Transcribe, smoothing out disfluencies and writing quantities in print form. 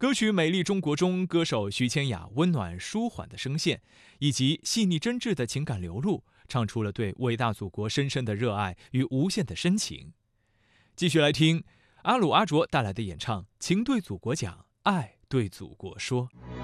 歌曲《美丽中国》中，歌手徐千雅温暖舒缓的声线，以及细腻真挚的情感流露，唱出了对伟大祖国深深的热爱与无限的深情。继续来听阿鲁阿卓带来的演唱《情对祖国讲，爱对祖国说》。